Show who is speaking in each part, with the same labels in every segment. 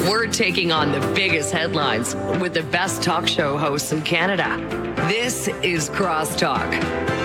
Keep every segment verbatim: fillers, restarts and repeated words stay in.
Speaker 1: We're taking on the biggest headlines with the best talk show hosts in Canada. This is Crosstalk.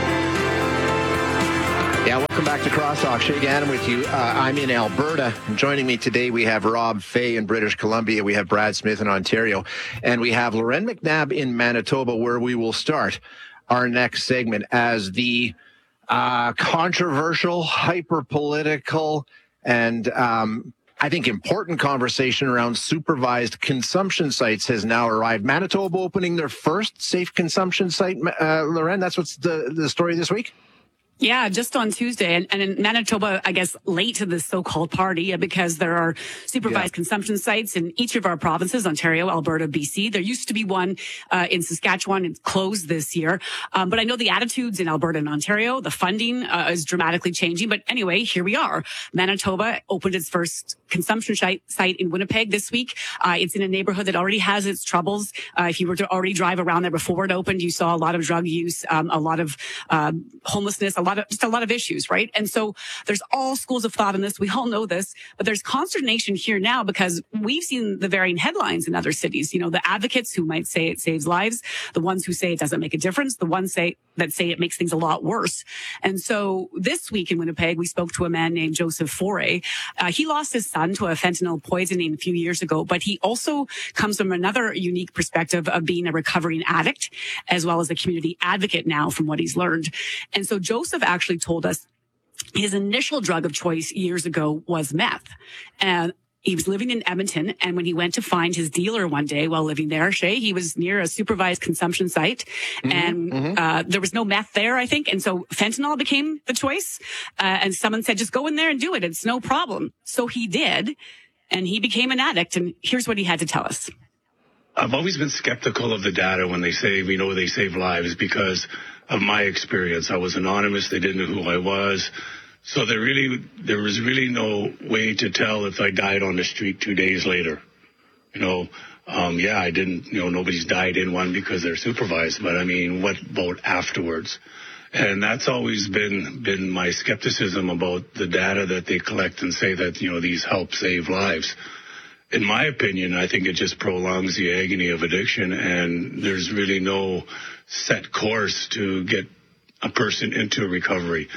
Speaker 2: Yeah, welcome back to Crosstalk. Shay Gannon with you. Uh, I'm in Alberta. And joining me today, we have Rob Fay in British Columbia. We have Brad Smith in Ontario. And we have Loren McNabb in Manitoba, where we will start our next segment as the uh, controversial, hyper-political, and um, I think important conversation around supervised consumption sites has now arrived. Manitoba opening their first safe consumption site. Uh, Loren, that's what's the, the story this week?
Speaker 3: Yeah, just on Tuesday. And, and in Manitoba, I guess, late to this so-called party because there are supervised yeah. consumption sites in each of our provinces, Ontario, Alberta, B C. There used to be one uh, in Saskatchewan. It's closed this year. Um, but I know the attitudes in Alberta and Ontario, the funding uh, is dramatically changing. But anyway, here we are. Manitoba opened its first consumption site in Winnipeg this week. Uh, it's in a neighborhood that already has its troubles. Uh, if you were to already drive around there before it opened, you saw a lot of drug use, um, a lot of uh, homelessness, a lot of, just a lot of issues, right? And so there's all schools of thought in this. We all know this, but there's consternation here now because we've seen the varying headlines in other cities. You know, the advocates who might say it saves lives, the ones who say it doesn't make a difference, the ones say that say it makes things a lot worse. And so this week in Winnipeg, we spoke to a man named Joseph Foray. Uh, he lost his son to a fentanyl poisoning a few years ago, but he also comes from another unique perspective of being a recovering addict, as well as a community advocate now from what he's learned. And so Joseph actually told us his initial drug of choice years ago was meth. And he was living in Edmonton, and when he went to find his dealer one day while living there, Shay, he was near a supervised consumption site, mm-hmm, and mm-hmm. Uh, there was no meth there, I think, and so fentanyl became the choice. Uh, and someone said, just go in there and do it. It's no problem. So he did, and he became an addict, and here's what he had to tell us.
Speaker 4: I've always been skeptical of the data when they say, you know, they save lives because of my experience. I was anonymous. They didn't know who I was. So there really, there was really no way to tell if I died on the street two days later. You know, um, yeah, I didn't, you know, nobody's died in one because they're supervised, but I mean, what about afterwards? And that's always been, been my skepticism about the data that they collect and say that, you know, these help save lives. In my opinion, I think it just prolongs the agony of addiction, and there's really no set course to get a person into recovery.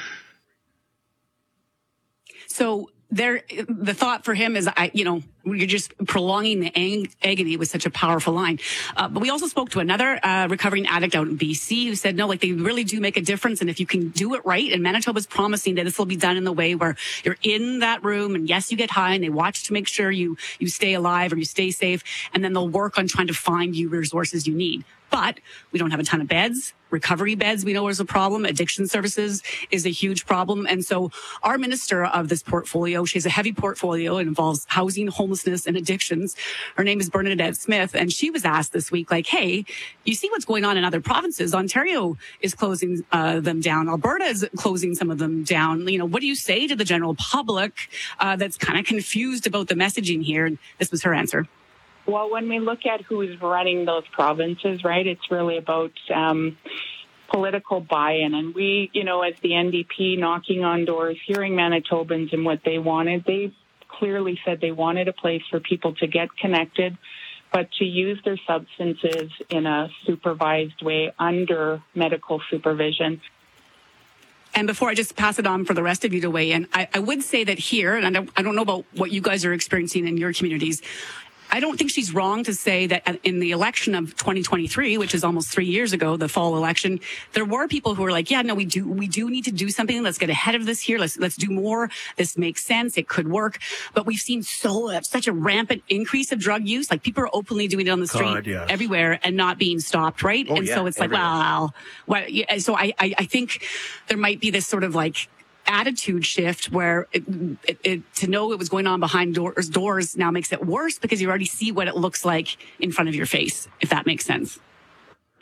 Speaker 3: So there, the thought for him is, I, you know, you're just prolonging the ang- agony with such a powerful line. Uh, but we also spoke to another uh, recovering addict out in B C who said, no, like they really do make a difference. And if you can do it right, and Manitoba's promising that this will be done in the way where you're in that room and yes, you get high and they watch to make sure you, you stay alive or you stay safe. And then they'll work on trying to find you resources you need. But we don't have a ton of beds. Recovery beds, we know, is a problem. Addiction services is a huge problem. And so our minister of this portfolio, she has a heavy portfolio. It involves housing, homelessness, and addictions. Her name is Bernadette Smith. And she was asked this week, like, hey, you see what's going on in other provinces. Ontario is closing uh, them down. Alberta is closing some of them down. You know, what do you say to the general public uh, that's kind of confused about the messaging here? And this was her answer.
Speaker 5: Well, when we look at who's running those provinces, right, it's really about um, political buy-in. And we, you know, as the N D P knocking on doors, hearing Manitobans and what they wanted, they clearly said they wanted a place for people to get connected, but to use their substances in a supervised way under medical supervision.
Speaker 3: And before I just pass it on for the rest of you to weigh in, I, I would say that here, and I don't, I don't know about what you guys are experiencing in your communities, I don't think she's wrong to say that in the election of twenty twenty-three, which is almost three years ago, the fall election, there were people who were like, yeah, no, we do, we do need to do something. Let's get ahead of this here. Let's, let's do more. This makes sense. It could work. But we've seen so, uh, such a rampant increase of drug use. Like people are openly doing it on the street God, yes. everywhere and not being stopped. Right.
Speaker 2: Oh,
Speaker 3: and
Speaker 2: yeah,
Speaker 3: so it's
Speaker 2: everywhere.
Speaker 3: like, well, well yeah, so I, I, I think there might be this sort of like, attitude shift where it, it, it, to know it was going on behind doors, doors now makes it worse because you already see what it looks like in front of your face, if that makes sense.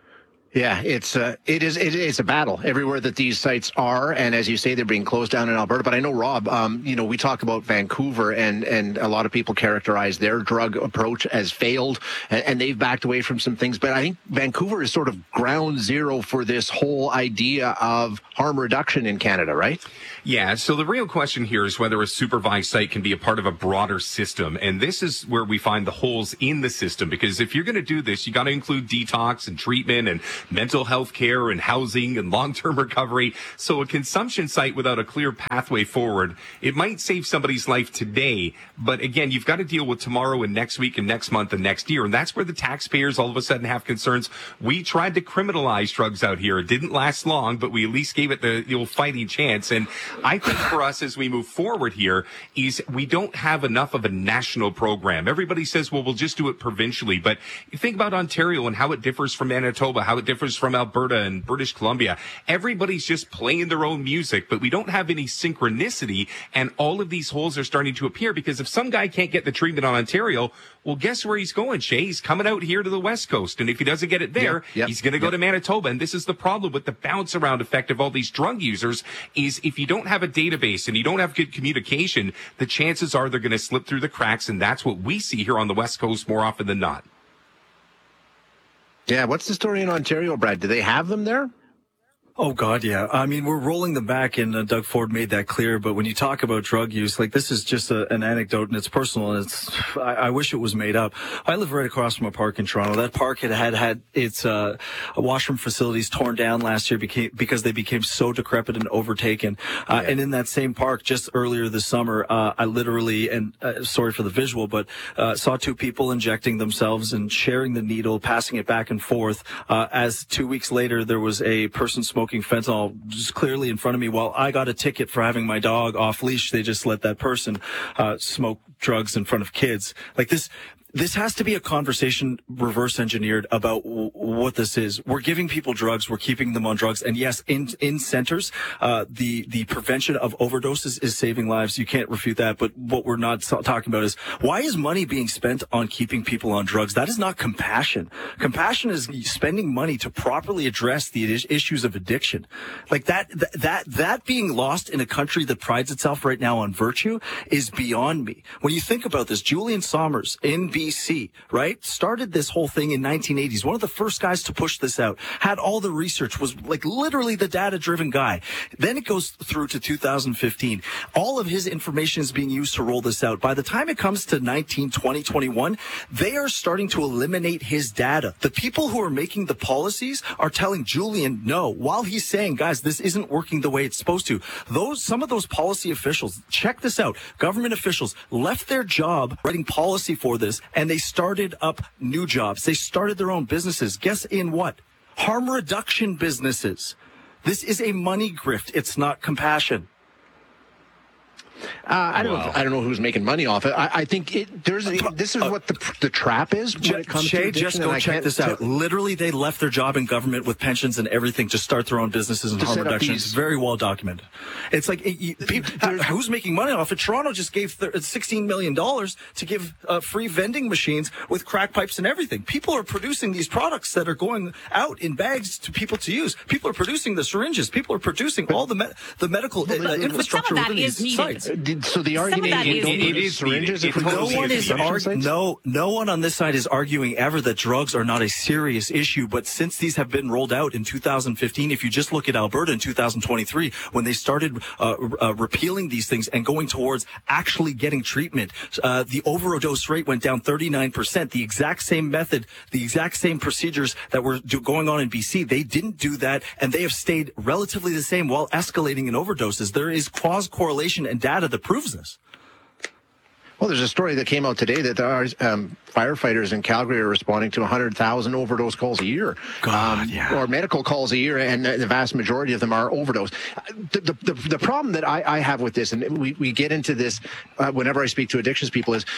Speaker 2: Yeah, it's uh, it is it is a battle everywhere that these sites are, and as you say, they're being closed down in Alberta. But I know, Rob, um, you know, we talk about Vancouver, and and a lot of people characterize their drug approach as failed, and, and they've backed away from some things. But I think Vancouver is sort of ground zero for this whole idea of harm reduction in Canada, right?
Speaker 6: Yeah, so the real question here is whether a supervised site can be a part of a broader system. And this is where we find the holes in the system, because if you're going to do this, you got to include detox and treatment and mental health care and housing and long-term recovery. So a consumption site without a clear pathway forward, it might save somebody's life today. But again, you've got to deal with tomorrow and next week and next month and next year. And that's where the taxpayers all of a sudden have concerns. We tried to criminalize drugs out here. It didn't last long, but we at least gave it the, the old fighting chance. And I think for us as we move forward here is we don't have enough of a national program. Everybody says, well, we'll just do it provincially. But you think about Ontario and how it differs from Manitoba, how it differs from Alberta and British Columbia. Everybody's just playing their own music, but we don't have any synchronicity. And all of these holes are starting to appear because if some guy can't get the treatment on Ontario, well, guess where he's going, Shay? He's coming out here to the West Coast. And if he doesn't get it there, yep, yep, he's going to go yep. to Manitoba. And this is the problem with the bounce around effect of all these drug users is if you don't have a database and you don't have good communication, the chances are they're going to slip through the cracks. And that's what we see here on the West Coast more often than not.
Speaker 2: Yeah, what's the story in Ontario, Brad? Do they have them there?
Speaker 7: Oh, God, yeah. I mean, we're rolling them back, and uh, Doug Ford made that clear. But when you talk about drug use, like, this is just a, an anecdote, and it's personal, and it's, I, I wish it was made up. I live right across from a park in Toronto. That park had had, had its uh, washroom facilities torn down last year became, because they became so decrepit and overtaken. Uh, yeah. And in that same park, just earlier this summer, uh, I literally, and uh, sorry for the visual, but uh, saw two people injecting themselves and sharing the needle, passing it back and forth. Uh, as two weeks later, there was a person smoking fentanyl just clearly in front of me while I got a ticket for having my dog off leash. They just let that person uh, smoke drugs in front of kids. Like this, this has to be a conversation reverse engineered about w- what this is. We're giving people drugs. We're keeping them on drugs. And yes, in, in centers, uh, the, the prevention of overdoses is saving lives. You can't refute that. But what we're not so- talking about is why is money being spent on keeping people on drugs? That is not compassion. Compassion is spending money to properly address the is- issues of addiction. Like that, th- that, that being lost in a country that prides itself right now on virtue is beyond me. When you think about this, Julian Sommers in B C, right, started this whole thing in nineteen eighties. One of the first guys to push this out, had all the research, was like literally the data-driven guy. Then it goes through to two thousand fifteen. All of his information is being used to roll this out. By the time it comes to nineteen, twenty, twenty-one, they are starting to eliminate his data. The people who are making the policies are telling Julian no, while he's saying, guys, this isn't working the way it's supposed to. Those, some of those policy officials, check this out, government officials left their job writing policy for this, and they started up new jobs. They started their own businesses. Guess in what? Harm reduction businesses. This is a money grift. It's not compassion.
Speaker 2: Uh, I don't wow. know. If, I don't know who's making money off it. I, I think it, there's. A, this is what the the trap is when
Speaker 7: J-
Speaker 2: it comes
Speaker 7: Shay,
Speaker 2: to addiction.
Speaker 7: Just go check this out. T- Literally, they left their job in government with pensions and everything to start their own businesses and harm reduction. It's very well documented. It's like it, you, people, who's making money off it? Toronto just gave sixteen million dollars to give uh, free vending machines with crack pipes and everything. People are producing these products that are going out in bags to people to use. People are producing the syringes. People are producing all the me- the medical uh, infrastructure within these sites.
Speaker 2: So the argument is don't
Speaker 6: it, it is syringes. It, it
Speaker 7: no one is arguing. No, no one on this side is arguing ever that drugs are not a serious issue. But since these have been rolled out in two thousand fifteen, if you just look at Alberta in two thousand twenty-three, when they started uh, uh, repealing these things and going towards actually getting treatment, uh, the overdose rate went down thirty-nine percent. The exact same method, the exact same procedures that were do- going on in B C, they didn't do that, and they have stayed relatively the same while escalating in overdoses. There is cause correlation and data that proves this.
Speaker 2: Well, there's a story that came out today that our um, firefighters in Calgary are responding to one hundred thousand overdose calls a year,
Speaker 7: God,
Speaker 2: um,
Speaker 7: yeah.
Speaker 2: or medical calls a year, and the vast majority of them are overdose. The, the, the problem that I, I have with this, and we, we get into this uh, whenever I speak to addictions people, is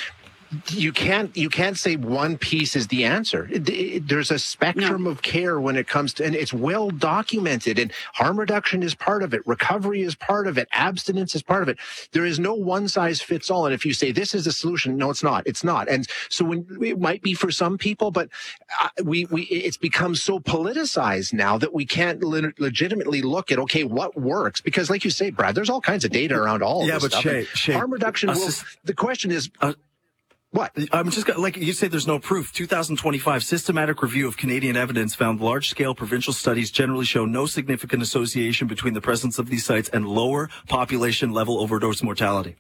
Speaker 2: you can't you can't say one piece is the answer. It, it, there's a spectrum
Speaker 3: No.
Speaker 2: of care when it comes to, and it's well documented. And harm reduction is part of it. Recovery is part of it. Abstinence is part of it. There is no one size fits all. And if you say this is the solution, no, it's not. It's not. And so when it might be for some people, but uh, we we it's become so politicized now that we can't le- legitimately look at okay what works, because like you say, Brad, there's all kinds of data around all.
Speaker 7: Yeah,
Speaker 2: of this
Speaker 7: but
Speaker 2: stuff.
Speaker 7: Shay,
Speaker 2: And
Speaker 7: Shay,
Speaker 2: harm reduction. Will,
Speaker 7: assist-
Speaker 2: the question is.
Speaker 7: Uh,
Speaker 2: What?
Speaker 7: I'm just gonna, like you say, there's no proof. two thousand twenty-five systematic review of Canadian evidence found large-scale provincial studies generally show no significant association between the presence of these sites and lower population-level overdose mortality.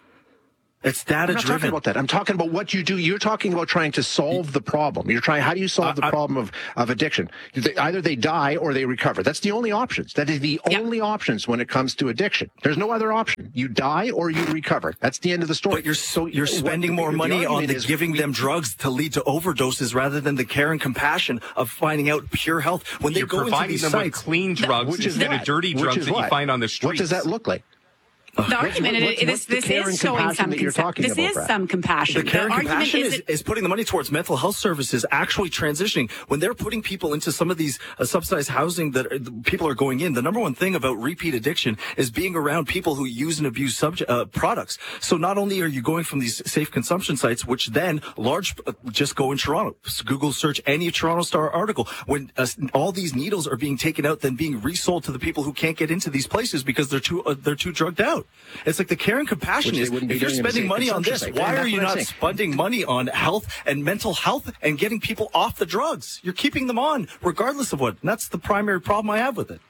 Speaker 7: It's
Speaker 2: I'm not talking
Speaker 7: data-driven.
Speaker 2: about that. I'm talking about what you do. You're talking about trying to solve the problem. You're trying, how do you solve the
Speaker 7: I-
Speaker 2: problem of, of addiction? They, either they die or they recover. That's the only options. That is the
Speaker 3: Yeah.
Speaker 2: only options when it comes to addiction. There's no other option. You die or you recover. That's the end of the story.
Speaker 7: But you're so you're
Speaker 2: what
Speaker 7: spending
Speaker 2: the-
Speaker 7: more
Speaker 2: the
Speaker 7: money on
Speaker 2: argument
Speaker 7: the
Speaker 2: is
Speaker 7: giving
Speaker 2: we-
Speaker 7: them drugs to lead to overdoses rather than the care and compassion of finding out pure health. When they
Speaker 6: You're
Speaker 7: go into
Speaker 6: providing
Speaker 7: these
Speaker 6: them with
Speaker 7: sites,
Speaker 6: clean drugs
Speaker 2: Which is
Speaker 6: instead
Speaker 2: what?
Speaker 6: of dirty
Speaker 2: Which
Speaker 6: drugs
Speaker 2: is
Speaker 6: that you
Speaker 2: what?
Speaker 6: find on the streets.
Speaker 2: What does that look like?
Speaker 3: The argument
Speaker 2: what's-
Speaker 3: is
Speaker 2: what's the
Speaker 3: this
Speaker 2: care
Speaker 3: is
Speaker 2: and
Speaker 3: showing
Speaker 2: compassion
Speaker 3: some
Speaker 2: that you're
Speaker 3: conce-
Speaker 2: talking
Speaker 3: this
Speaker 2: about,
Speaker 3: is
Speaker 2: Brad?
Speaker 3: some compassion.
Speaker 7: the care and
Speaker 3: argument
Speaker 7: compassion
Speaker 3: is,
Speaker 7: is, is putting the money towards mental health services, actually transitioning. When they're putting people into some of these uh, subsidized housing that uh, people are going in, the number one thing about repeat addiction is being around people who use and abuse subject, uh, products. So not only are you going from these safe consumption sites, which then large, uh, just go in Toronto, Google search any Toronto Star article, when uh, all these needles are being taken out, then being resold to the people who can't get into these places because they're too, uh, they're too drugged out. It's like the care and compassion
Speaker 2: Which they
Speaker 7: is,
Speaker 2: wouldn't be
Speaker 7: if you're
Speaker 2: doing in a
Speaker 7: spending
Speaker 2: safe
Speaker 7: money on
Speaker 2: consumption
Speaker 7: this,
Speaker 2: site.
Speaker 7: why
Speaker 2: And
Speaker 7: are
Speaker 2: that's
Speaker 7: you
Speaker 2: what I'm
Speaker 7: not
Speaker 2: saying.
Speaker 7: spending money on health and mental health and getting people off the drugs? You're keeping them on regardless of what. And that's the primary problem I have with it.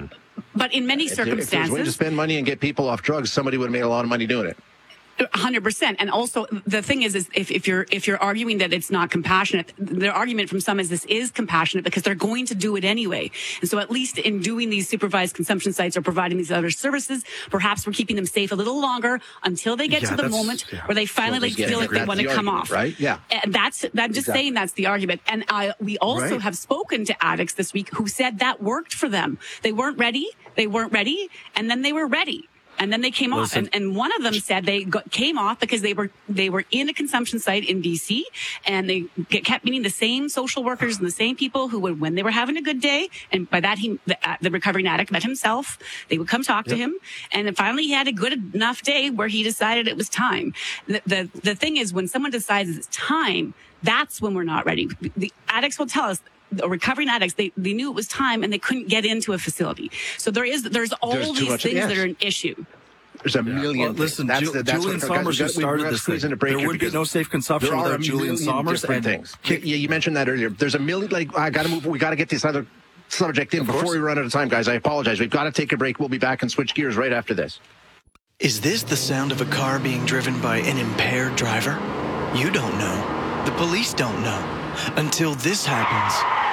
Speaker 3: but in many
Speaker 2: If there was a way to
Speaker 3: circumstances,
Speaker 2: spend money and get people off drugs, somebody would have made a lot of money doing it.
Speaker 3: one hundred percent. And also, the thing is, is if, if you're if you're arguing that it's not compassionate, the argument from some is this is compassionate because they're going to do it anyway. And so at least in doing these supervised consumption sites or providing these other services, perhaps we're keeping them safe a little longer until they get
Speaker 7: Yeah,
Speaker 3: to the
Speaker 7: that's-
Speaker 3: moment
Speaker 7: yeah.
Speaker 3: where they finally
Speaker 2: Well,
Speaker 3: like
Speaker 2: yeah,
Speaker 3: feel like they
Speaker 2: that's
Speaker 3: want to
Speaker 2: the
Speaker 3: come
Speaker 2: argument,
Speaker 3: off.
Speaker 2: right? Yeah.
Speaker 3: And that's, I'm just
Speaker 2: Exactly.
Speaker 3: saying that's the argument. And I, we also
Speaker 7: Right.
Speaker 3: have spoken to addicts this week who said that worked for them. They weren't ready. They weren't ready. And then they were ready. And then they came off,
Speaker 7: Listen.
Speaker 3: and, and one of them said they got, came off because they were they were in a consumption site in B C, and they get, kept meeting the same social workers and the same people who would, when they were having a good day, and by that he the, uh, the recovering addict met himself. They would come talk to him, and then finally he had a good enough day where he decided it was time. The the, the thing is, when someone decides it's time, that's when we're not ready. The addicts will tell us. The recovering addicts, they, they knew it was time and they couldn't get into a facility. So there is, there's all
Speaker 2: There's too
Speaker 3: these
Speaker 2: much-
Speaker 3: things
Speaker 2: yes.
Speaker 3: that are an issue.
Speaker 2: There's a million.
Speaker 7: Well, listen,
Speaker 2: things.
Speaker 7: Ju-
Speaker 2: the- that's
Speaker 7: Julian
Speaker 2: what-
Speaker 7: Sommers
Speaker 2: we
Speaker 7: who
Speaker 2: got- we
Speaker 7: started
Speaker 2: gotta
Speaker 7: this
Speaker 2: squeeze
Speaker 7: thing.
Speaker 2: in a break
Speaker 7: There
Speaker 2: here
Speaker 7: would be
Speaker 2: because
Speaker 7: no safe consumption
Speaker 2: there are
Speaker 7: without
Speaker 2: a
Speaker 7: Julian
Speaker 2: million
Speaker 7: Sommers
Speaker 2: different
Speaker 7: and
Speaker 2: things. Yeah, you mentioned that earlier. There's a million. Like I got to move. We got to get this other subject in before
Speaker 7: course.
Speaker 2: we run out of time, guys. I apologize. We've got to take a break. We'll be back and switch gears right after this.
Speaker 8: Is this the sound of a car being driven by an impaired driver? You don't know. The police don't know. Until this happens.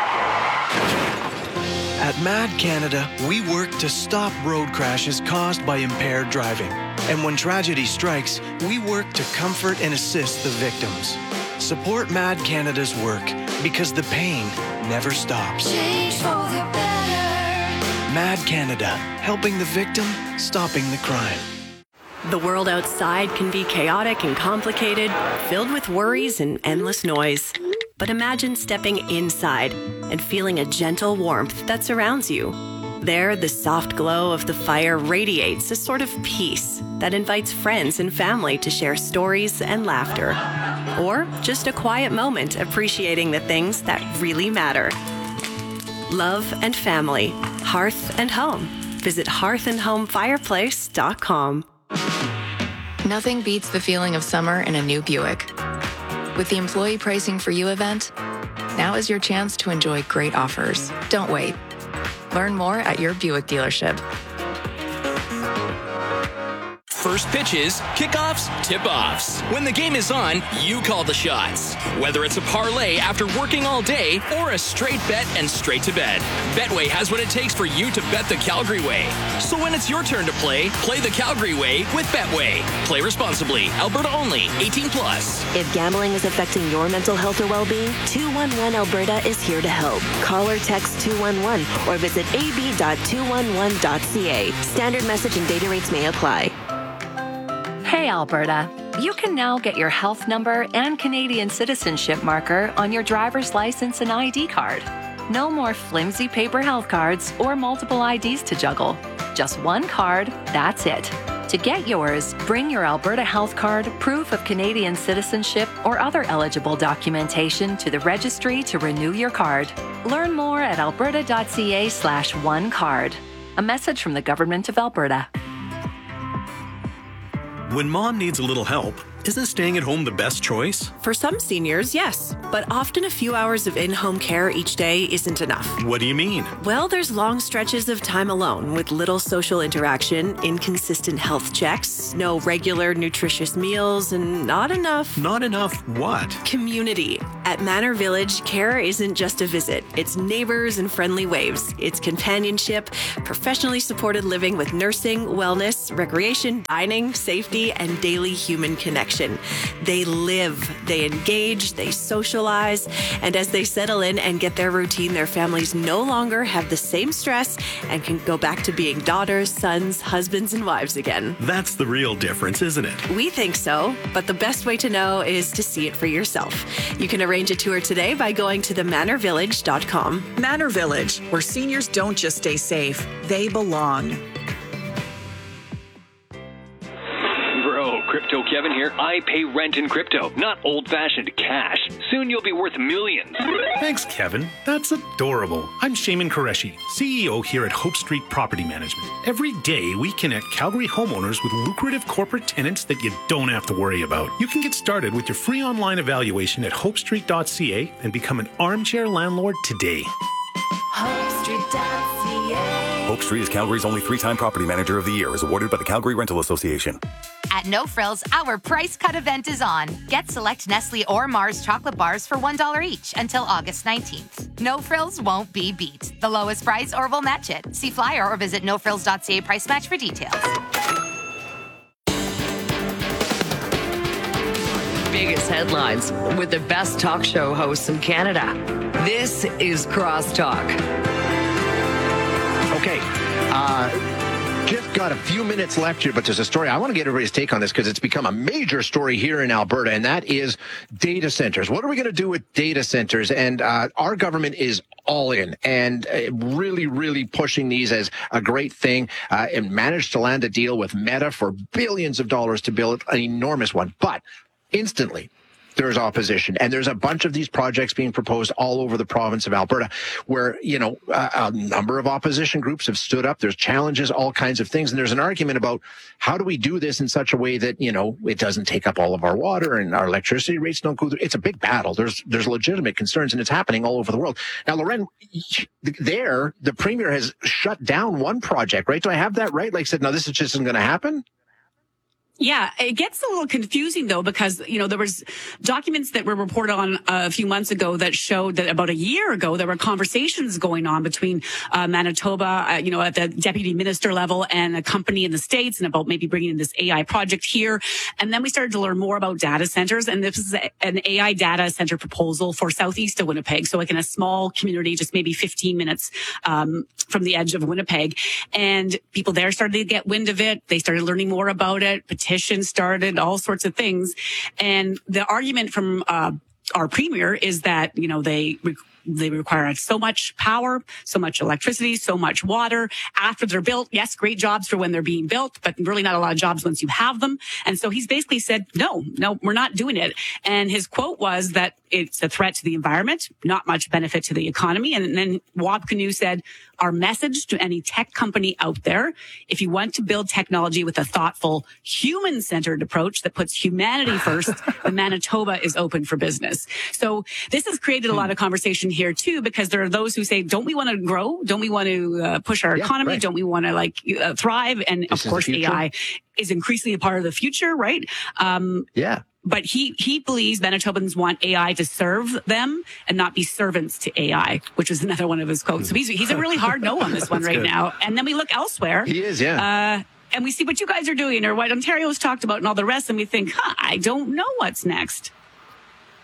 Speaker 8: At Mad Canada, we work to stop road crashes caused by impaired driving. And when tragedy strikes, we work to comfort and assist the victims. Support Mad Canada's work because the pain never stops.
Speaker 9: Change for the better.
Speaker 8: Mad Canada, helping the victim, stopping the crime.
Speaker 10: The world outside can be chaotic and complicated, filled with worries and endless noise. But imagine stepping inside and feeling a gentle warmth that surrounds you. There, the soft glow of the fire radiates a sort of peace that invites friends and family to share stories and laughter. Or just a quiet moment appreciating the things that really matter. Love and family, hearth and home. Visit hearth and home fireplace dot com.
Speaker 11: Nothing beats the feeling of summer in a new Buick. With the Employee Pricing for You event, now is your chance to enjoy great offers. Don't wait. Learn more at your Buick dealership.
Speaker 12: First pitches, kickoffs, tip-offs. When the game is on, you call the shots. Whether it's a parlay after working all day or a straight bet and straight to bed, Betway has what it takes for you to bet the Calgary way. So when it's your turn to play, play the Calgary way with Betway. Play responsibly. Alberta only. eighteen plus.
Speaker 13: If gambling is affecting your mental health or well-being, two one one Alberta is here to help. Call or text two one one or visit a b dot two one one dot c a. Standard message and data rates may apply.
Speaker 14: Hey, Alberta. You can now get your health number and Canadian citizenship marker on your driver's license and I D card. No more flimsy paper health cards or multiple I Ds to juggle. Just one card, that's it. To get yours, bring your Alberta Health Card, proof of Canadian citizenship, or other eligible documentation to the registry to renew your card. Learn more at alberta.ca slash one card. A message from the Government of Alberta.
Speaker 15: When mom needs a little help, isn't staying at home the best choice?
Speaker 16: For some seniors, yes. But often a few hours of in-home care each day isn't enough.
Speaker 15: What do you mean?
Speaker 16: Well, there's long stretches of time alone with little social interaction, inconsistent health checks, no regular nutritious meals, and not enough...
Speaker 15: Not enough what?
Speaker 16: Community. At Manor Village, care isn't just a visit. It's neighbors and friendly waves. It's companionship, professionally supported living with nursing, wellness, recreation, dining, safety, and daily human connection. They live, they engage, they socialize, and as they settle in and get their routine, their families no longer have the same stress and can go back to being daughters, sons, husbands, and wives again.
Speaker 15: That's the real difference, isn't it?
Speaker 16: We think so, but the best way to know is to see it for yourself. You can arrange a tour today by going to the manor village dot com.
Speaker 17: Manor Village, where seniors don't just stay safe, they belong.
Speaker 18: Crypto Kevin here. I pay rent in crypto, not old-fashioned cash. Soon you'll be worth millions.
Speaker 19: Thanks, Kevin. That's adorable. I'm Shaman Qureshi, C E O here at Hope Street Property Management. Every day, we connect Calgary homeowners with lucrative corporate tenants that you don't have to worry about. You can get started with your free online evaluation at hope street dot c a and become an armchair landlord today.
Speaker 9: hope street dot c a
Speaker 20: Hope Street is Calgary's only three-time property manager of the year, is awarded by the Calgary Rental Association.
Speaker 21: At No Frills, our price cut event is on. Get select Nestle or Mars chocolate bars for one dollar each until August nineteenth. No Frills won't be beat. The lowest price or we'll match it. See flyer or visit no frills dot c a price match for details.
Speaker 1: Biggest headlines with the best talk show hosts in Canada. This is Crosstalk.
Speaker 2: Okay. Uh, just got a few minutes left here, but there's a story. I want to get everybody's take on this because it's become a major story here in Alberta, and that is data centers. What are we going to do with data centers? And uh, our government is all in and uh, really, really pushing these as a great thing uh, and managed to land a deal with Meta for billions of dollars to build an enormous one. But instantly, there's opposition. And there's a bunch of these projects being proposed all over the province of Alberta where, you know, a, a number of opposition groups have stood up. There's challenges, all kinds of things. And there's an argument about how do we do this in such a way that, you know, it doesn't take up all of our water and our electricity rates don't go through. It's a big battle. There's, there's legitimate concerns and it's happening all over the world. Now, Loren, there, the premier has shut down one project, right? Do I have that right? Like said, no, this is just isn't going to happen.
Speaker 3: Yeah, it gets a little confusing though, because, you know, there was documents that were reported on a few months ago that showed that about a year ago, there were conversations going on between uh, Manitoba, uh, you know, at the deputy minister level and a company in the States and about maybe bringing in this A I project here. And then we started to learn more about data centers. And this is a, an A I data center proposal for southeast of Winnipeg. So like in a small community, just maybe fifteen minutes um, from the edge of Winnipeg. And people there started to get wind of it. They started learning more about it. Petition started, all sorts of things. And the argument from uh, our premier is that, you know, they re- they require so much power, so much electricity, so much water after they're built. Yes, great jobs for when they're being built, but really not a lot of jobs once you have them. And so he's basically said, no, no, we're not doing it. And his quote was that it's a threat to the environment, not much benefit to the economy. And then Wab Kinew said, our message to any tech company out there, if you want to build technology with a thoughtful, human-centered approach that puts humanity first, then Manitoba is open for business. So this has created a lot of conversation here too, because there are those who say, don't we want to grow? Don't we want to uh, push our yeah, economy? Right. Don't we want to like uh, thrive? And this of course, A I is increasingly a part of the future, right? Um,
Speaker 2: yeah.
Speaker 3: But he, he believes Manitobans want A I to serve them and not be servants to A I, which is another one of his quotes. So he's, he's a really hard no on this one right good. now. And then we look elsewhere.
Speaker 2: He is, yeah.
Speaker 3: Uh, and we see what you guys are doing or what Ontario's talked about and all the rest. And we think, huh, I don't know what's next.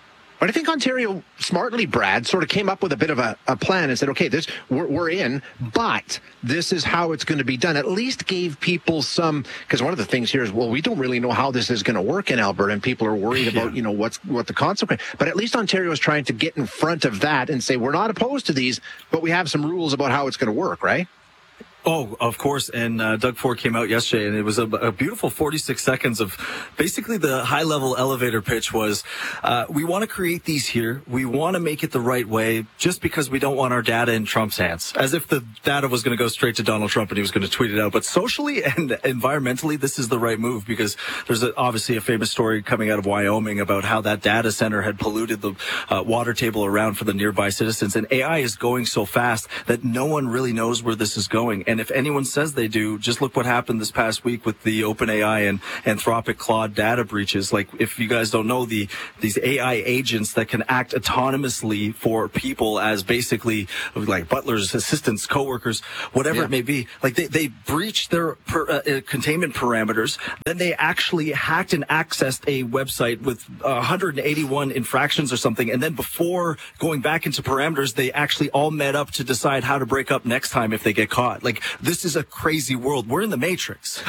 Speaker 2: But I think Ontario, smartly, Brad, sort of came up with a bit of a, a plan and said, okay, this we're, we're in, but this is how it's going to be done. At least gave people some, because one of the things here is, well, we don't really know how this is going to work in Alberta, and people are worried about, yeah. you know, what's what the consequence. But at least Ontario is trying to get in front of that and say, we're not opposed to these, but we have some rules about how it's going to work, right?
Speaker 7: Oh, of course. And uh, Doug Ford came out yesterday, and it was a, a beautiful forty-six seconds of basically the high-level elevator pitch was, uh, we want to create these here. We want to make it the right way just because we don't want our data in Trump's hands. As if the data was going to go straight to Donald Trump and he was going to tweet it out. But socially and environmentally, this is the right move because there's a, obviously a famous story coming out of Wyoming about how that data center had polluted the uh, water table around for the nearby citizens. And A I is going so fast that no one really knows where this is going. And if anyone says they do, just look what happened this past week with the OpenAI and Anthropic Claude data breaches. Like, if you guys don't know, the these A I agents that can act autonomously for people as basically like butlers, assistants, coworkers, whatever yeah. it may be, like they, they breached their per, uh, containment parameters. Then they actually hacked and accessed a website with one hundred eighty-one infractions or something. And then before going back into parameters, they actually all met up to decide how to break up next time if they get caught. Like, this is a crazy world. We're in the Matrix.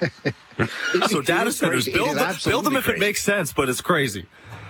Speaker 7: So data centers, build them, build them if crazy. It makes sense, but it's crazy.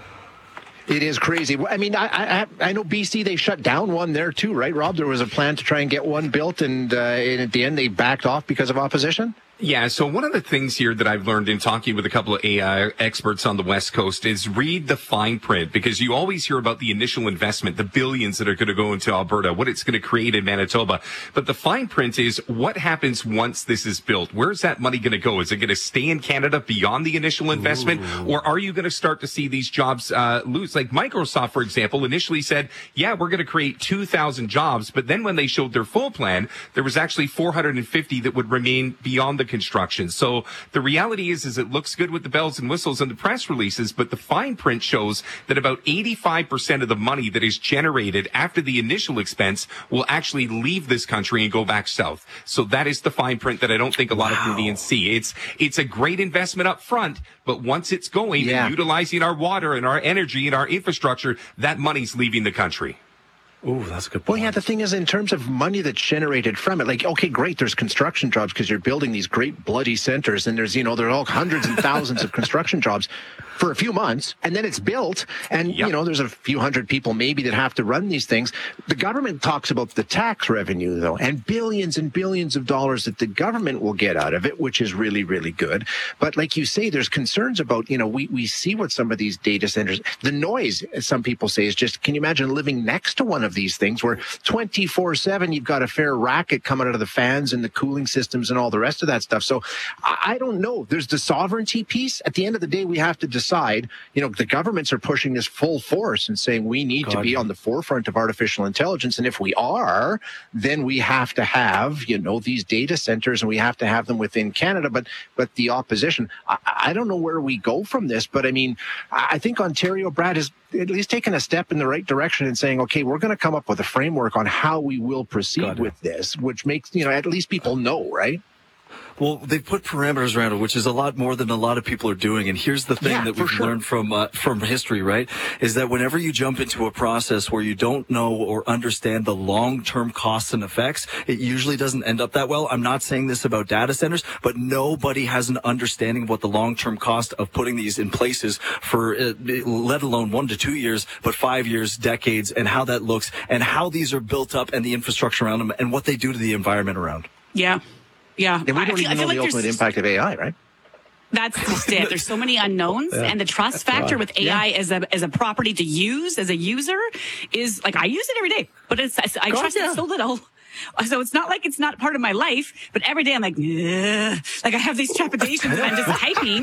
Speaker 2: It is crazy. I mean, I, I I know B C, they shut down one there too, right, Rob? There was a plan to try and get one built, and, uh, and at the end they backed off because of opposition?
Speaker 6: Yeah, so one of the things here that I've learned in talking with a couple of A I experts on the West Coast is read the fine print, because you always hear about the initial investment, the billions that are going to go into Alberta, what it's going to create in Manitoba. But the fine print is what happens once this is built. Where's that money going to go? Is it going to stay in Canada beyond the initial investment? Ooh. Or are you going to start to see these jobs uh, lose? Like Microsoft, for example, initially said, yeah, we're going to create two thousand jobs. But then when they showed their full plan, there was actually four hundred fifty that would remain beyond the construction. So the reality is, is it looks good with the bells and whistles and the press releases, but the fine print shows that about eighty-five percent of the money that is generated after the initial expense will actually leave this country and go back south. So that is the fine print that I don't think a lot wow. of Canadians see. It's, it's a great investment up front, but once it's going yeah. and utilizing our water and our energy and our infrastructure, that money's leaving the country.
Speaker 7: Oh, that's a good point.
Speaker 2: Well, yeah, the thing is, in terms of money that's generated from it, like, okay, great, there's construction jobs because you're building these great bloody centers, and there's, you know, there are all hundreds and thousands of construction jobs for a few months, and then it's built, and, yep. you know, there's a few hundred people maybe that have to run these things. The government talks about the tax revenue, though, and billions and billions of dollars that the government will get out of it, which is really, really good. But like you say, there's concerns about, you know, we, we see what some of these data centers, the noise, as some people say, is just, can you imagine living next to one of these things where twenty-four seven you've got a fair racket coming out of the fans and the cooling systems and all the rest of that stuff. So I, I don't know. There's the sovereignty piece. At the end of the day, we have to decide. You know, the governments are pushing this full force and saying we need God. to be on the forefront of artificial intelligence. And if we are, then we have to have, you know, these data centers, and we have to have them within Canada. But but the opposition, I, I don't know where we go from this. But I mean, I think Ontario, Brad, has at least taken a step in the right direction and saying, okay, we're going to come up with a framework on how we will proceed God. with this, which makes, you know, at least people know, right?
Speaker 7: Well, they've put parameters around it, which is a lot more than a lot of people are doing. And here's the thing yeah, that we've sure. learned from uh, from history, right, is that whenever you jump into a process where you don't know or understand the long-term costs and effects, it usually doesn't end up that well. I'm not saying this about data centers, but nobody has an understanding of what the long-term cost of putting these in places for, uh, let alone one to two years, but five years, decades, and how that looks, and how these are built up and the infrastructure around them, and what they do to the environment around.
Speaker 3: Yeah. Yeah.
Speaker 2: And we don't
Speaker 3: feel,
Speaker 2: even know
Speaker 3: like
Speaker 2: the ultimate impact of A I, right?
Speaker 3: That's just it. There's so many unknowns, yeah. and the trust factor with A I yeah. as a as a property to use as a user is like, I use it every day, but it's I
Speaker 2: God,
Speaker 3: trust
Speaker 2: yeah.
Speaker 3: it so little. So it's not like it's not part of my life, but every day I'm like, ugh. Like I have these trepidations and I'm just typing.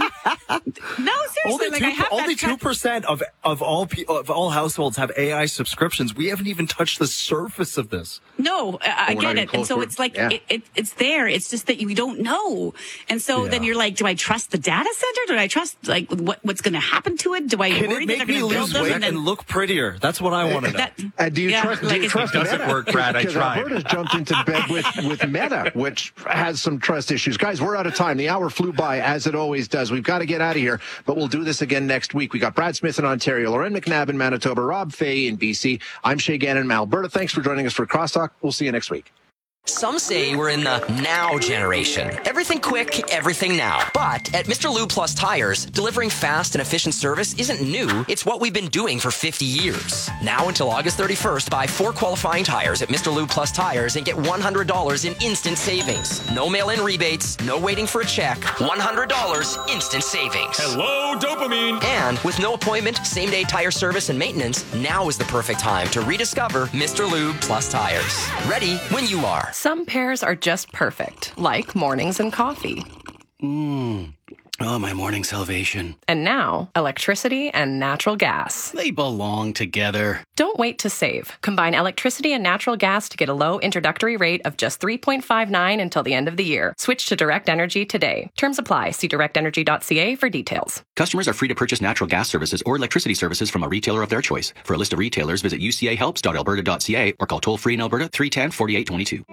Speaker 3: No, seriously,
Speaker 7: only
Speaker 3: like
Speaker 7: two,
Speaker 3: I have
Speaker 7: only
Speaker 3: that
Speaker 7: two percent of of all of all households have A I subscriptions. We haven't even touched the surface of this.
Speaker 3: No, I, I get it, and so it's like yeah. it, it, it's there. It's just that you don't know, and so yeah. then you're like, do I trust the data center? Do I trust like what what's going to happen to it? Do I
Speaker 7: Can
Speaker 3: worry
Speaker 7: it make
Speaker 3: that
Speaker 7: me
Speaker 3: they're going to build
Speaker 7: lose
Speaker 3: them
Speaker 7: weight
Speaker 3: and, then...
Speaker 7: and look prettier? That's what I want to know.
Speaker 2: That, uh, do you
Speaker 3: yeah,
Speaker 2: trust?
Speaker 3: like
Speaker 2: Do you trust
Speaker 6: it doesn't work, Brad. I tried.
Speaker 2: Alberta's jumped jumped into bed with, with Meta, which has some trust issues. Guys, we're out of time. The hour flew by, as it always does. We've got to get out of here, but we'll do this again next week. We got Brad Smith in Ontario, Loren McNabb in Manitoba, Rob Fay in B C. I'm Shay Gannon in Alberta. Thanks for joining us for Crosstalk. We'll see you next week.
Speaker 4: Some say we're in the now generation. Everything quick, everything now. But at Mister Lube Plus Tires, delivering fast and efficient service isn't new. It's what we've been doing for fifty years. Now until August thirty-first, buy four qualifying tires at Mister Lube Plus Tires and get one hundred dollars in instant savings. No mail-in rebates, no waiting for a check. one hundred dollars instant savings.
Speaker 12: Hello, dopamine.
Speaker 4: And with no appointment, same-day tire service and maintenance, now is the perfect time to rediscover Mister Lube Plus Tires. Ready when you are.
Speaker 22: Some pairs are just perfect, like mornings and coffee.
Speaker 23: Mmm. Oh, my morning salvation.
Speaker 22: And now, electricity and natural gas.
Speaker 23: They belong together.
Speaker 22: Don't wait to save. Combine electricity and natural gas to get a low introductory rate of just three point five nine until the end of the year. Switch to Direct Energy today. Terms apply. See direct energy dot c a for details.
Speaker 23: Customers are free to purchase natural gas services or electricity services from a retailer of their choice. For a list of retailers, visit u c a helps dot alberta dot c a or call toll-free in Alberta three one zero, four eight two two.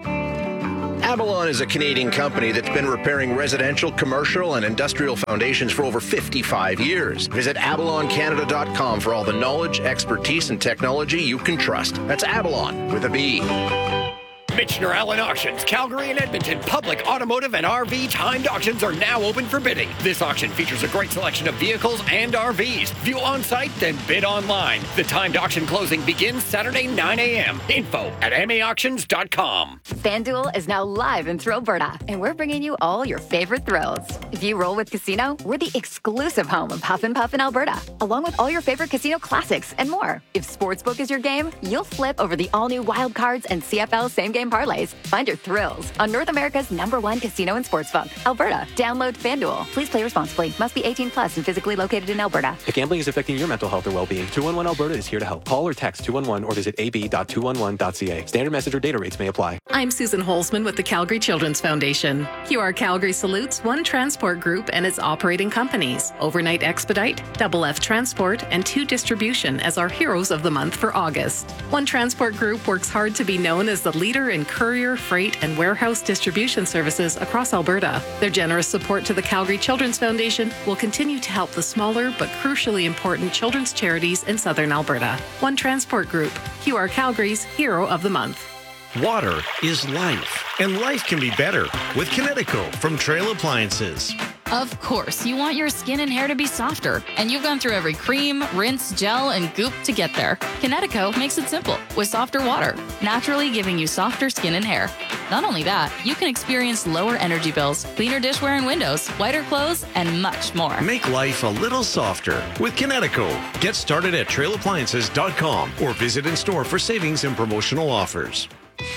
Speaker 2: Avalon is a Canadian company that's been repairing residential, commercial, and industrial foundations for over fifty-five years. Visit avalon canada dot com for all the knowledge, expertise, and technology you can trust. That's Avalon with a B.
Speaker 24: Michener Allen Auctions, Calgary and Edmonton public automotive and R V timed auctions are now open for bidding. This auction features a great selection of vehicles and R Vs. View on site, then bid online. The timed auction closing begins Saturday nine a.m. Info at m a auctions dot com.
Speaker 25: FanDuel is now live in Alberta, and we're bringing you all your favorite thrills. If you roll with Casino, we're the exclusive home of Huff and Puff in Alberta, along with all your favorite casino classics and more. If Sportsbook is your game, you'll flip over the all-new Wild Cards and C F L same-game parlays. Find your thrills on North America's number one casino and sportsbook, Alberta. Download FanDuel. Please play responsibly. Must be eighteen plus and physically located in Alberta.
Speaker 26: If gambling is affecting your mental health or well-being, two one one Alberta is here to help. Call or text two one one or visit a b dot two one one dot c a. Standard message or data rates may apply.
Speaker 27: I'm Susan Holzman with the Calgary Children's Foundation. Q R Calgary salutes One Transport Group and its operating companies, Overnight Expedite, Double F Transport, and Two Distribution as our heroes of the month for August. One Transport Group works hard to be known as the leader in courier, freight, and warehouse distribution services across Alberta. Their generous support to the Calgary Children's Foundation will continue to help the smaller but crucially important children's charities in southern Alberta. One Transport Group, Q R Calgary's Hero of the Month.
Speaker 28: Water is life, and life can be better with Kinetico from Trail Appliances.
Speaker 29: Of course, you want your skin and hair to be softer, and you've gone through every cream, rinse, gel, and goop to get there. Kinetico makes it simple with softer water, naturally giving you softer skin and hair. Not only that, you can experience lower energy bills, cleaner dishware and windows, whiter clothes, and much more.
Speaker 28: Make life a little softer with Kinetico. Get started at trail appliances dot com or visit in store for savings and promotional offers.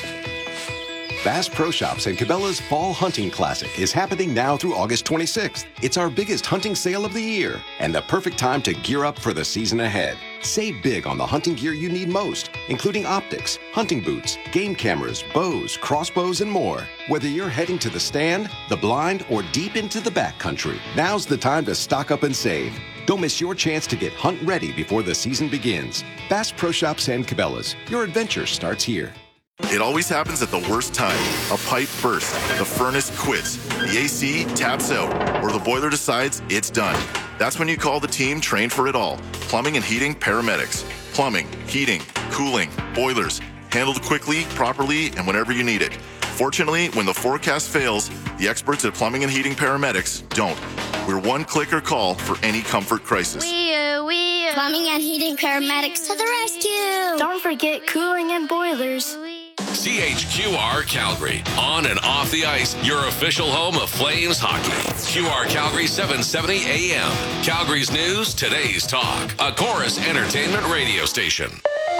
Speaker 30: Bass Pro Shops and Cabela's Fall Hunting Classic is happening now through August twenty-sixth. It's our biggest hunting sale of the year and the perfect time to gear up for the season ahead. Save big on the hunting gear you need most, including optics, hunting boots, game cameras, bows, crossbows, and more. Whether you're heading to the stand, the blind, or deep into the backcountry, now's the time to stock up and save. Don't miss your chance to get hunt ready before the season begins. Bass Pro Shops and Cabela's. Your adventure starts here.
Speaker 31: It always happens at the worst time. A pipe bursts, the furnace quits, the A C taps out, or the boiler decides it's done. That's when you call the team trained for it all. Plumbing and heating paramedics. Plumbing, heating, cooling, boilers. Handled quickly, properly, and whenever you need it. Fortunately, when the forecast fails, the experts at Plumbing and Heating Paramedics don't. We're one clicker call for any comfort crisis.
Speaker 32: We, uh, we, uh, Plumbing and Heating Paramedics to the rescue. Don't forget cooling and boilers.
Speaker 33: C H Q R Calgary. On and off the ice, your official home of Flames hockey. Q R Calgary seven seventy A M. Calgary's news, today's talk. A Chorus Entertainment radio station.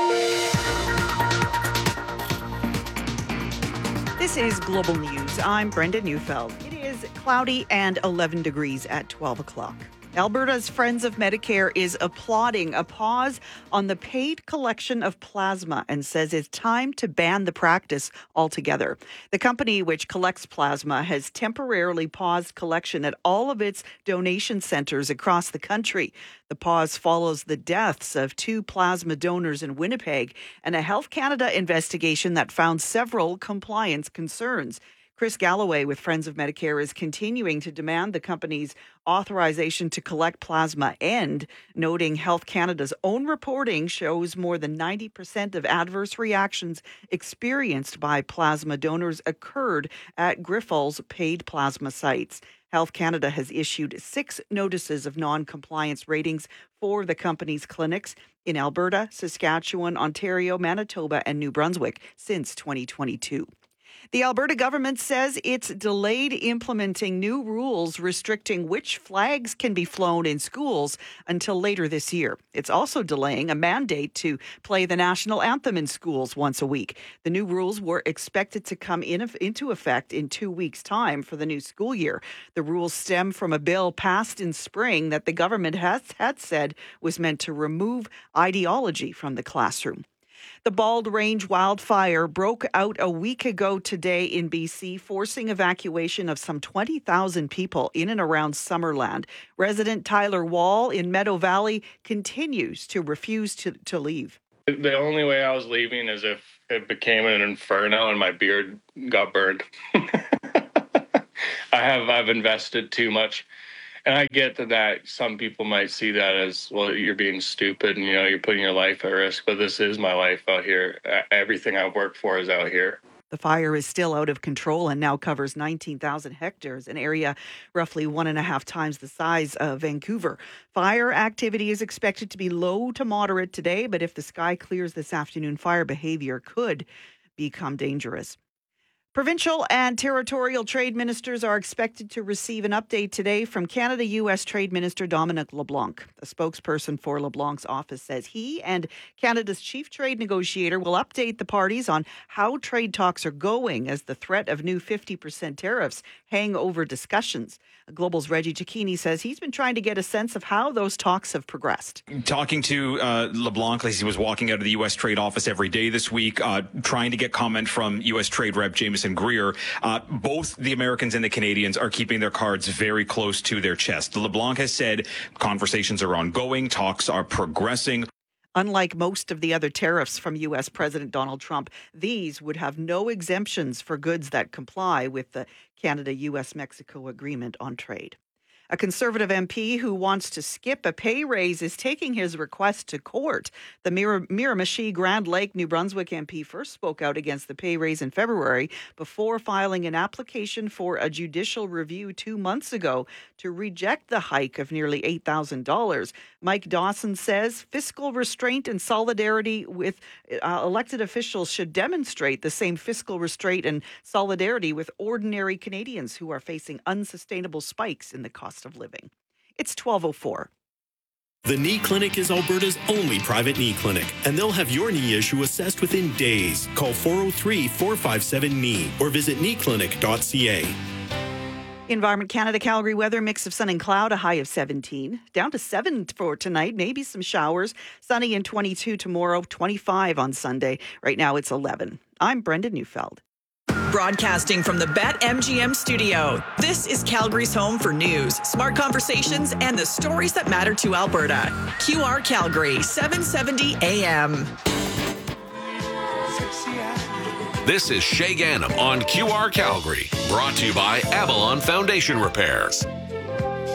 Speaker 34: This is Global News. I'm Brenda Neufeld. It is cloudy and eleven degrees at twelve o'clock.
Speaker 5: Alberta's Friends of Medicare is applauding a pause on the paid collection of plasma and says it's time to ban the practice altogether. The company, which collects plasma, has temporarily paused collection at all of its donation centers across the country. The pause follows the deaths of two plasma donors in Winnipeg and a Health Canada investigation that found several compliance concerns. Chris Galloway with Friends of Medicare is continuing to demand the company's authorization to collect plasma end, noting Health Canada's own reporting shows more than ninety percent of adverse reactions experienced by plasma donors occurred at Grifols' paid plasma sites. Health Canada has issued six notices of non-compliance ratings for the company's clinics in Alberta, Saskatchewan, Ontario, Manitoba, and New Brunswick since twenty twenty-two. The Alberta government says it's delayed implementing new rules restricting which flags can be flown in schools until later this year. It's also delaying a mandate to play the national anthem in schools once a week. The new rules were expected to come in, into effect in two weeks' time for the new school year. The rules stem from a bill passed in spring that the government has had said was meant to remove ideology from the classroom. The Bald Range wildfire broke out a week ago today in B C, forcing evacuation of some twenty thousand people in and around Summerland. Resident Tyler Wall in Meadow Valley continues to refuse to, to leave.
Speaker 8: The only way I was leaving is if it became an inferno and my beard got burned. I have I've invested too much. And I get that, that some people might see that as, well, you're being stupid and, you know, you're putting your life at risk. But this is my life out here. Everything I've worked for is out here.
Speaker 5: The fire is still out of control and now covers nineteen thousand hectares, an area roughly one and a half times the size of Vancouver. Fire activity is expected to be low to moderate today, but if the sky clears this afternoon, fire behavior could become dangerous. Provincial and territorial trade ministers are expected to receive an update today from Canada-U S Trade Minister Dominic LeBlanc. A spokesperson for LeBlanc's office says he and Canada's chief trade negotiator will update the parties on how trade talks are going as the threat of new fifty percent tariffs hang over discussions. Global's Reggie Cicchini says he's been trying to get a sense of how those talks have progressed.
Speaker 9: Talking to uh, LeBlanc as he was walking out of the U S Trade office every day this week, uh, trying to get comment from U S Trade Rep Jameson Greer. Uh, both the Americans and the Canadians are keeping their cards very close to their chest. LeBlanc has said conversations are ongoing, talks are progressing.
Speaker 5: Unlike most of the other tariffs from U S President Donald Trump, these would have no exemptions for goods that comply with the Canada-U S Mexico Agreement on Trade. A Conservative M P who wants to skip a pay raise is taking his request to court. The Mir- Miramichi Grand Lake, New Brunswick M P first spoke out against the pay raise in February before filing an application for a judicial review two months ago to reject the hike of nearly eight thousand dollars. Mike Dawson says fiscal restraint and solidarity with uh, elected officials should demonstrate the same fiscal restraint and solidarity with ordinary Canadians who are facing unsustainable spikes in the cost of living. It's twelve oh four.
Speaker 10: The Knee Clinic is Alberta's only private knee clinic, and they'll have your knee issue assessed within days. Call four oh three, four five seven, K N E E or visit knee clinic dot c a.
Speaker 5: Environment Canada Calgary weather, mix of sun and cloud, a high of seventeen. Down to seven for tonight, maybe some showers. Sunny and twenty-two tomorrow, twenty-five on Sunday. Right now it's eleven. I'm Brenda Neufeld.
Speaker 11: Broadcasting from the BetMGM studio, this is Calgary's home for news, smart conversations, and the stories that matter to Alberta. Q R Calgary, seven seventy A M.
Speaker 33: This is Shay Gannam on Q R Calgary, brought to you by Avalon Foundation Repairs.